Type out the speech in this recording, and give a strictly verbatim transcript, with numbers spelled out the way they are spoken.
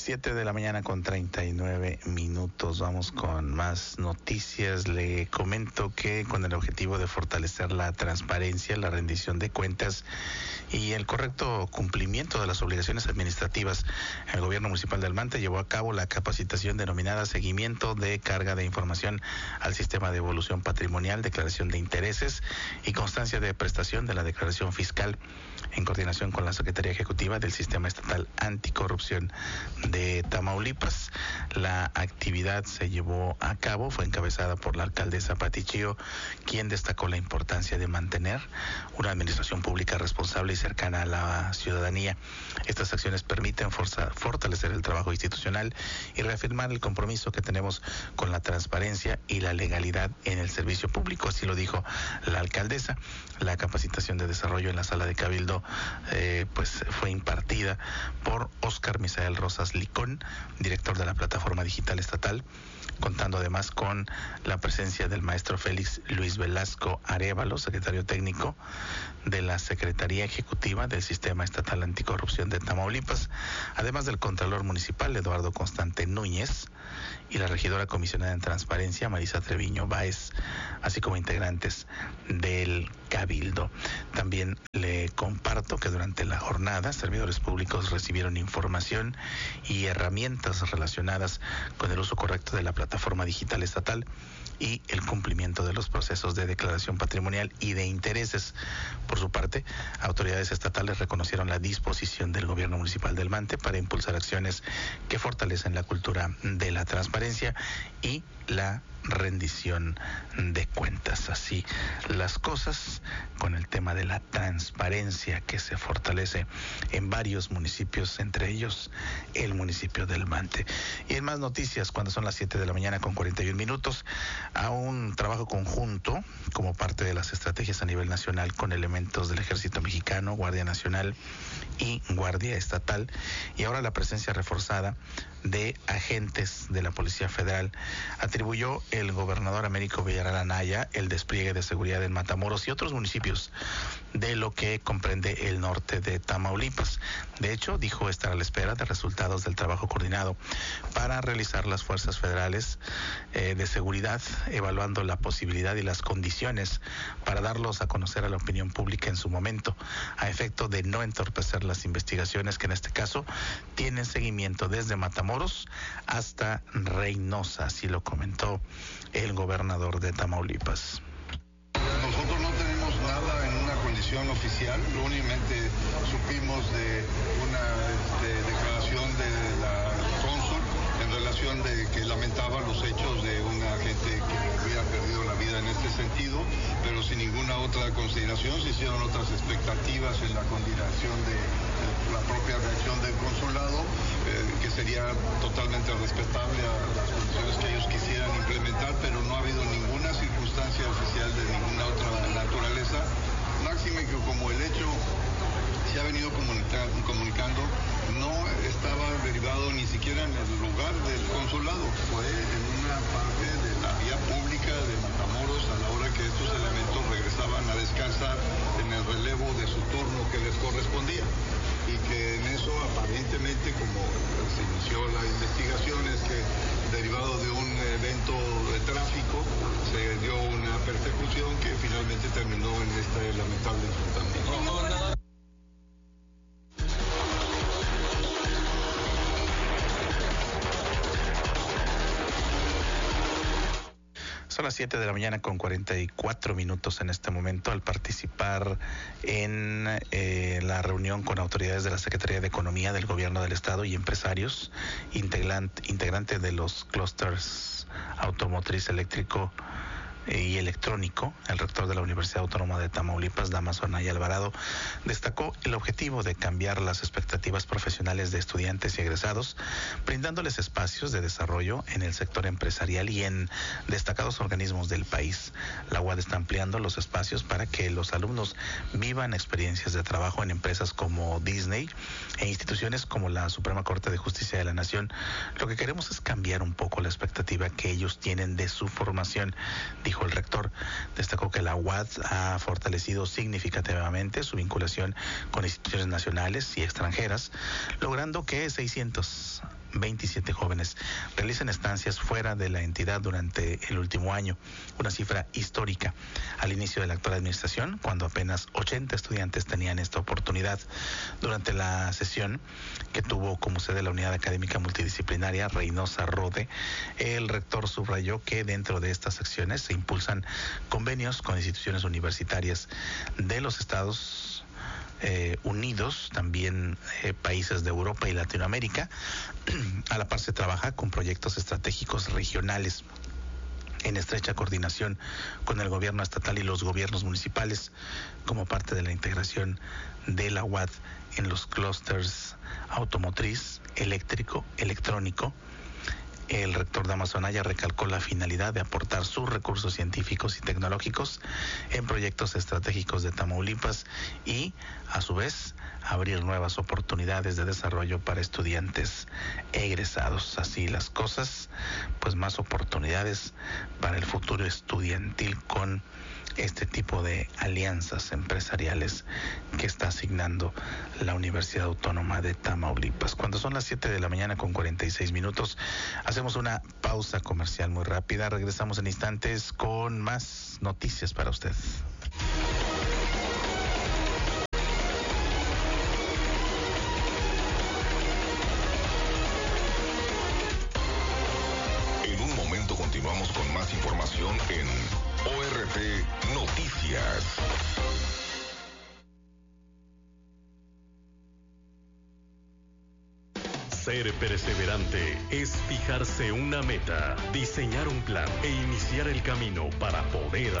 Siete de la mañana con treinta y nueve minutos. Vamos con más noticias. Le comento que con el objetivo de fortalecer la transparencia, la rendición de cuentas y el correcto cumplimiento de las obligaciones administrativas, el gobierno municipal de Almante llevó a cabo la capacitación denominada Seguimiento de Carga de Información al Sistema de Evolución Patrimonial, Declaración de Intereses y Constancia de Prestación de la Declaración Fiscal, en coordinación con la Secretaría Ejecutiva del Sistema Estatal Anticorrupción de Tamaulipas. La actividad se llevó a cabo, fue encabezada por la alcaldesa Pati Chío, quien destacó la importancia de mantener una administración pública responsable y cercana a la ciudadanía. Estas acciones permiten forza, fortalecer el trabajo institucional y reafirmar el compromiso que tenemos con la transparencia y la legalidad en el servicio público, así lo dijo la alcaldesa. La capacitación de desarrollo en la sala de Cabildo eh, pues fue impartida por Óscar Misael Rosas Licón, director de la Plataforma Digital Estatal, contando además con la presencia del maestro Félix Luis Velasco Arévalo, secretario técnico de la Secretaría Ejecutiva del Sistema Estatal Anticorrupción de Tamaulipas, además del Contralor Municipal Eduardo Constante Núñez y la regidora comisionada en Transparencia Marisa Treviño Báez, así como integrantes del Cabildo. También le comparto que durante la jornada servidores públicos recibieron información y herramientas relacionadas con el uso correcto de la plataforma digital estatal y el cumplimiento de los procesos de declaración patrimonial y de intereses. Por su parte, autoridades estatales reconocieron la disposición del gobierno municipal del Mante para impulsar acciones que fortalecen la cultura de la transparencia y la rendición de cuentas. Así las cosas con el tema de la transparencia que se fortalece en varios municipios, entre ellos el municipio del Mante. Y en más noticias, cuando son las siete de la mañana con cuarenta y un minutos, a un trabajo conjunto como parte de las estrategias a nivel nacional con elementos del Ejército Mexicano, Guardia Nacional y Guardia Estatal, y ahora la presencia reforzada de agentes de la Policía Federal, atribuyó el gobernador Américo Villarreal Anaya el despliegue de seguridad en Matamoros y otros municipios de lo que comprende el norte de Tamaulipas. De hecho, dijo estar a la espera de resultados del trabajo coordinado para realizar las fuerzas federales eh, de seguridad, evaluando la posibilidad y las condiciones para darlos a conocer a la opinión pública en su momento, a efecto de no entorpecer las investigaciones que en este caso tienen seguimiento desde Matamoros hasta Reynosa, así lo comentó el gobernador de Tamaulipas. Nosotros no tenemos nada en una condición oficial, lo únicamente supimos de una este, declaración de la cónsul en relación de que lamentaba los hechos de un agente que hubiera perdido la vida en este sentido, pero sin ninguna otra consideración. Se hicieron otras expectativas en la coordinación de, de la propia reacción del consulado, eh, que sería totalmente respetable a las condiciones que ellos quisieran implementar, pero no ha habido ninguna circunstancia oficial de ninguna otra naturaleza, máxime que como el hecho se ha venido comunica- comunicando, no estaba derivado ni siquiera en el lugar del consulado, fue en una parte de la vía pública de Matamoros a la hora que estos elementos regresaban a descansar en el relevo de su turno que les correspondía, y que en eso aparentemente, como se inició la investigación, es que derivado de un evento de tráfico se dio una persecución que finalmente terminó en este lamentable enfrentamiento. Son las siete de la mañana con cuarenta y cuatro minutos en este momento. Al participar en eh, la reunión con autoridades de la Secretaría de Economía del Gobierno del Estado y empresarios, integrantes integrante de los clústeres automotriz, eléctrico y electrónico, el rector de la Universidad Autónoma de Tamaulipas, Dámaso Anaya Alvarado, destacó el objetivo de cambiar las expectativas profesionales de estudiantes y egresados, brindándoles espacios de desarrollo en el sector empresarial y en destacados organismos del país. La U A D está ampliando los espacios para que los alumnos vivan experiencias de trabajo en empresas como Disney e instituciones como la Suprema Corte de Justicia de la Nación. Lo que queremos es cambiar un poco la expectativa que ellos tienen de su formación, dijo el rector. Destacó que la U A D ha fortalecido significativamente su vinculación con instituciones nacionales y extranjeras, logrando que seiscientos veintisiete jóvenes realizan estancias fuera de la entidad durante el último año, una cifra histórica al inicio de la actual administración, cuando apenas ochenta estudiantes tenían esta oportunidad. Durante la sesión que tuvo como sede la Unidad Académica Multidisciplinaria Reynosa Rode, el rector subrayó que dentro de estas acciones se impulsan convenios con instituciones universitarias de los Estados Eh, Unidos, también eh, países de Europa y Latinoamérica. A la par se trabaja con proyectos estratégicos regionales en estrecha coordinación con el gobierno estatal y los gobiernos municipales, como parte de la integración de la U A D en los clústeres automotriz, eléctrico, electrónico. El rector Dámaso Anaya recalcó la finalidad de aportar sus recursos científicos y tecnológicos en proyectos estratégicos de Tamaulipas y, a su vez, abrir nuevas oportunidades de desarrollo para estudiantes egresados. Así las cosas, pues más oportunidades para el futuro estudiantil con este tipo de alianzas empresariales que está asignando la Universidad Autónoma de Tamaulipas. Cuando son las siete de la mañana con cuarenta y seis minutos, hacemos una pausa comercial muy rápida. Regresamos en instantes con más noticias para usted. En un momento continuamos con más información en O R P Noticias. Ser perseverante es fijarse una meta, diseñar un plan e iniciar el camino para poder